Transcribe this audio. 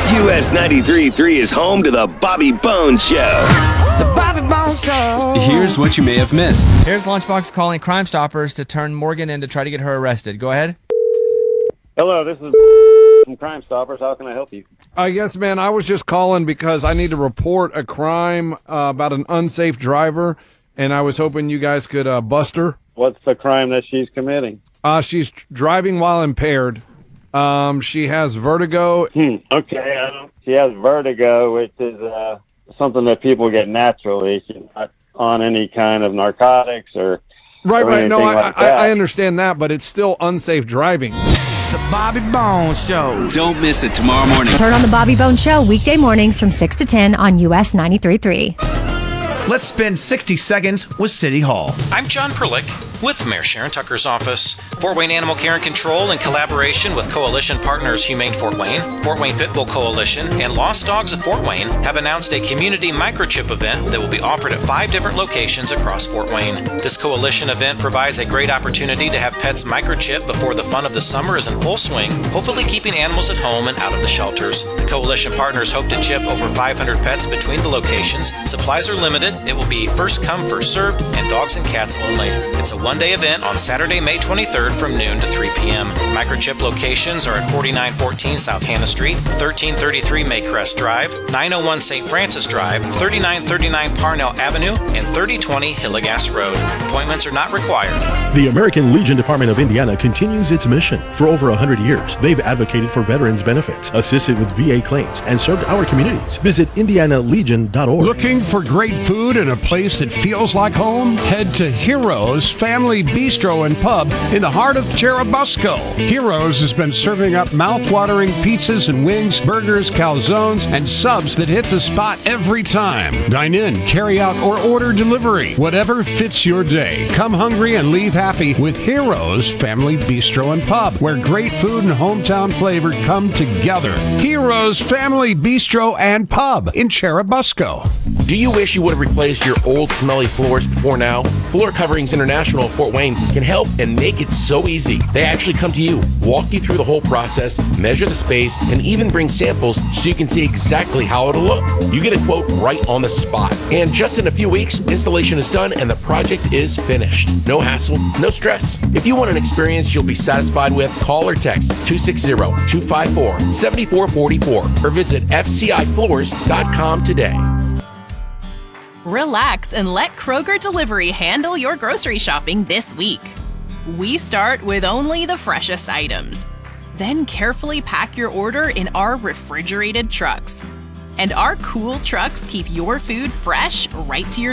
US 93.3 is home to the Bobby Bones Show. The Bobby Bones Show. Here's what you may have missed. Here's Lunchbox calling Crime Stoppers to turn Morgan in to try to get her arrested. Go ahead. Hello, this is from Crime Stoppers. How can I help you? Yes, man, I was just calling because I need to report a crime about an unsafe driver, and I was hoping you guys could bust her. What's the crime that she's committing? She's driving while impaired. She has vertigo. Okay, she has vertigo, which is something that people get naturally. She's not on any kind of narcotics or Right. No, like that. I understand that, but it's still unsafe driving. The Bobby Bones Show. Don't miss it tomorrow morning. Turn on the Bobby Bones Show weekday mornings from 6 to 10 on US 93.3. Let's spend 60 seconds with City Hall. I'm John Perlick with Mayor Sharon Tucker's office. Fort Wayne Animal Care and Control, in collaboration with coalition partners Humane Fort Wayne, Fort Wayne Pitbull Coalition, and Lost Dogs of Fort Wayne, have announced a community microchip event that will be offered at 5 different locations across Fort Wayne. This coalition event provides a great opportunity to have pets microchip before the fun of the summer is in full swing, hopefully keeping animals at home and out of the shelters. The coalition partners hope to chip over 500 pets between the locations. Supplies are limited. It will be first come, first served, and dogs and cats only. It's a one-day event on Saturday, May 23rd from noon to 3 p.m. Microchip locations are at 4914 South Hannah Street, 1333 Maycrest Drive, 901 St. Francis Drive, 3939 Parnell Avenue, and 3020 Hillegas Road. Appointments are not required. The American Legion Department of Indiana continues its mission. For over 100 years, they've advocated for veterans' benefits, assisted with VA claims, and served our communities. Visit indianalegion.org. Looking for great food in a place that feels like home? Head to Heroes Family Bistro and Pub in the heart of Cherubusco. Heroes has been serving up mouth-watering pizzas and wings, burgers, calzones, and subs that hit the spot every time. Dine in, carry out, or order delivery. Whatever fits your day. Come hungry and leave happy with Heroes Family Bistro and Pub, where great food and hometown flavor come together. Heroes Family Bistro and Pub in Cherubusco. Do you wish you would have replaced your old smelly floors before now? Floor Coverings International of Fort Wayne can help and make it so easy. They actually come to you, walk you through the whole process, measure the space, and even bring samples so you can see exactly how it'll look. You get a quote right on the spot. And just in a few weeks, installation is done and the project is finished. No hassle, no stress. If you want an experience you'll be satisfied with, call or text 260-254-7444 or visit fcifloors.com today. Relax and let Kroger Delivery handle your grocery shopping this week. We start with only the freshest items. Then carefully pack your order in our refrigerated trucks. And our cool trucks keep your food fresh right to your